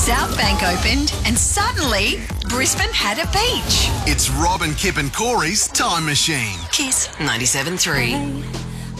South Bank opened and suddenly Brisbane had a beach. It's Rob and Kip and Corey's Time Machine. Kiss 97.3.